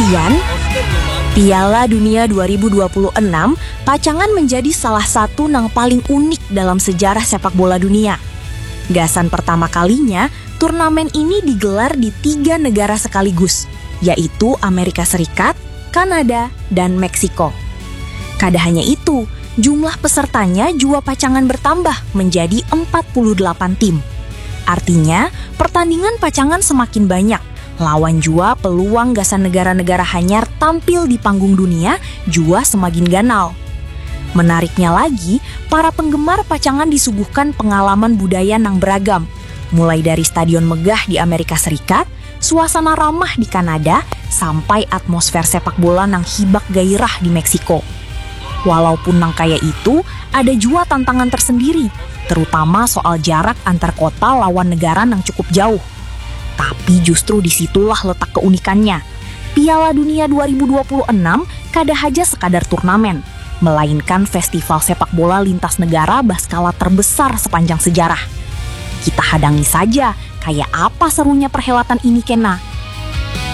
Pian, Piala Dunia 2026 pacangan menjadi salah satu yang paling unik dalam sejarah sepak bola dunia. Gasan pertama kalinya, turnamen ini digelar di 3 negara sekaligus, yaitu Amerika Serikat, Kanada, dan Meksiko. Kada hanya itu, jumlah pesertanya juga pacangan bertambah menjadi 48 tim. Artinya, pertandingan pacangan semakin banyak. Lawan jua peluang gasan negara-negara hanyar tampil di panggung dunia jua semakin ganal. Menariknya lagi, para penggemar pacangan disuguhkan pengalaman budaya yang beragam. Mulai dari stadion megah di Amerika Serikat, suasana ramah di Kanada, sampai atmosfer sepak bola yang hibak gairah di Meksiko. Walaupun nang kaya itu, ada jua tantangan tersendiri, terutama soal jarak antar kota lawan negara yang cukup jauh. Tapi justru disitulah letak keunikannya. Piala Dunia 2026 kada haja sekadar turnamen, melainkan festival sepak bola lintas negara berskala terbesar sepanjang sejarah. Kita hadangi saja, kayak apa serunya perhelatan ini kena.